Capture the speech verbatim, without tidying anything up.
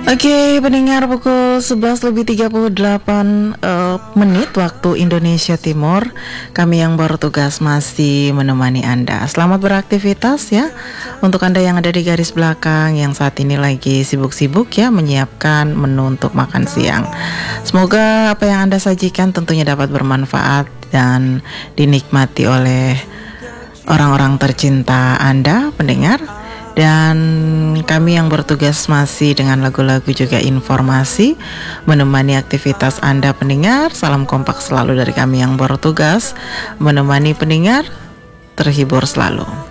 Oke, pendengar, pukul sebelas lebih tiga puluh delapan uh, menit waktu Indonesia Timur. Kami yang baru tugas masih menemani Anda. Selamat beraktivitas ya. Untuk Anda yang ada di garis belakang yang saat ini lagi sibuk-sibuk ya menyiapkan menu untuk makan siang. Semoga apa yang Anda sajikan tentunya dapat bermanfaat dan dinikmati oleh orang-orang tercinta Anda, pendengar. Dan kami yang bertugas masih dengan lagu-lagu juga informasi menemani aktivitas Anda, pendengar. Salam kompak selalu dari kami yang bertugas menemani pendengar terhibur selalu.